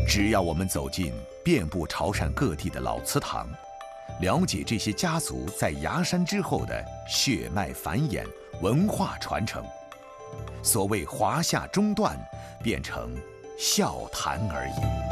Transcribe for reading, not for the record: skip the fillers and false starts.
只要我们走进遍布潮汕各地的老祠堂，了解这些家族在崖山之后的血脉繁衍、文化传承，所谓华夏中断，变成笑谈而已。